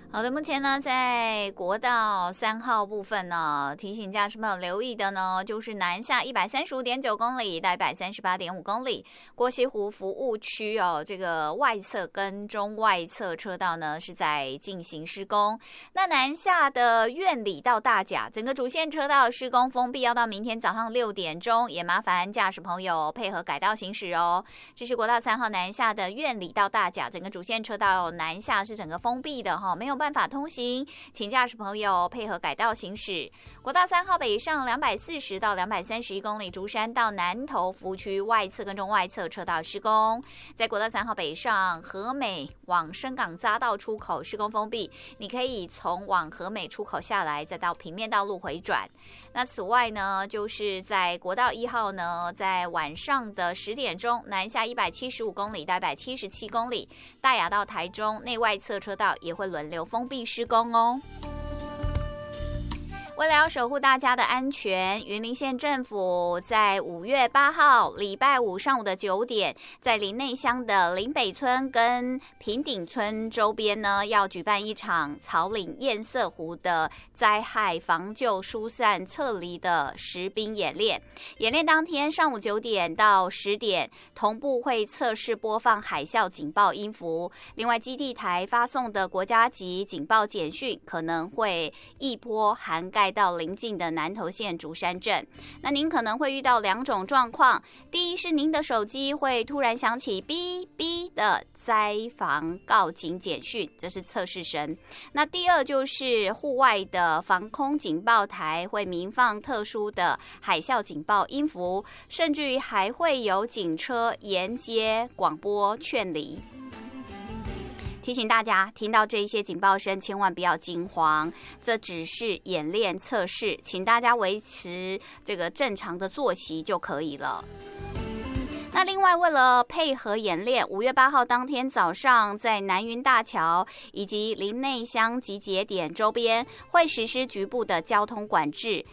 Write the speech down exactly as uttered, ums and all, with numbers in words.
好的，目前呢，在国道三号部分呢，提醒驾驶朋友留意的呢，就是南下一百三十五点九公里到一百三十八点五公里，郭西湖服务区哦，这个外侧跟中外侧车道呢是在进行施工。那南下的苑里到大甲，整个主线车道施工封闭，要到明天早上六点钟，也麻烦驾驶朋友配合改道行驶哦。这是国道三号南下的苑里到大甲，整个主线车道南下是整个封闭的哈，没有办法通行，请驾驶朋友配合改道行驶。国道三号北上两百四十到两百三十一公里，竹山到南投服务区外侧跟中外侧车道施工。在国道三号北上和美往深港匝道出口施工封闭，你可以从往和美出口下来，再到平面道路回转。那此外呢，就是在国道一号呢，在晚上的十点钟南下一百七十五公里到一百七十七公里，大雅到台中内外侧车道也会轮流封闭施工哦。为了要守护大家的安全，云林县政府在五月八号礼拜五上午的九点，在林内乡的林北村跟平顶村周边呢，要举办一场草岭堰塞湖的灾害防救疏散撤离的实兵演练。演练当天上午九点到十点，同步会测试播放海啸警报音符。另外，基地台发送的国家级警报简讯可能会一波涵盖到邻近的南投县竹山镇。那您可能会遇到两种状况，第一是您的手机会突然响起哔哔的灾防告警简讯，这是测试声。那第二就是户外的防空警报台会鸣放特殊的海啸警报音符，甚至于还会有警车沿街广播劝离。提醒大家，听到这一些警报声，千万不要惊慌，这只是演练测试，请大家维持这个正常的作息就可以了。那另外，为了配合演练，五月八号当天早上，在南云大桥以及林内乡集结点周边会实施局部的交通管制，